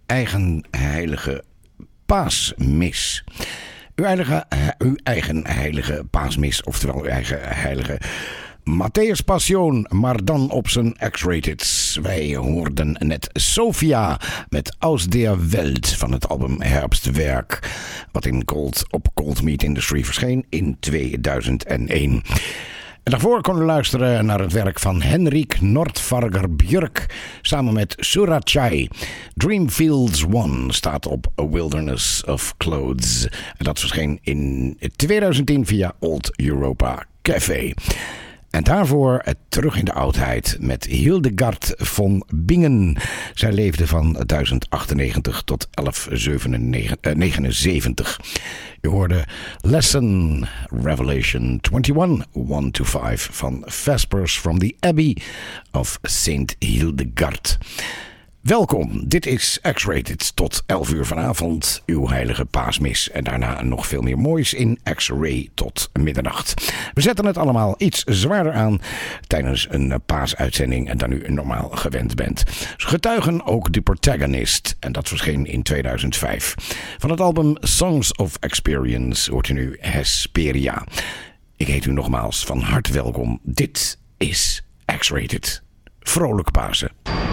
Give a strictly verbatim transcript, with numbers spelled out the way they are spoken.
eigen heilige paasmis. Uw eigen, uw eigen heilige paasmis, oftewel uw eigen heilige Matthäus Passion, maar dan op zijn X-Rated. Wij hoorden net Sophia met Aus der Welt van het album Herbstwerk, wat in Cold, op Cold Meat Industry verscheen in tweeduizend één. En daarvoor konden we luisteren naar het werk van Henrik Nordvarger Björk samen met Surachai. Dreamfields One staat op A Wilderness of Clothes. En dat verscheen in tweeduizend tien via Old Europa Café. En daarvoor terug in de oudheid met Hildegard von Bingen. Zij leefde van duizend achtennegentig tot elf negenenzeventig. Je hoorde Lesson Revelation eenentwintig, one to five van Vespers from the Abbey of Saint Hildegard. Welkom, dit is X-Rated tot elf uur vanavond, uw heilige paasmis. En daarna nog veel meer moois in X-Ray tot middernacht. We zetten het allemaal iets zwaarder aan tijdens een paasuitzending dan u normaal gewend bent. Getuigen ook The Protagonist, en dat verscheen in tweeduizend vijf. Van het album Songs of Experience hoort u nu Hesperia. Ik heet u nogmaals van harte welkom. Dit is X-Rated. Vrolijk Pasen.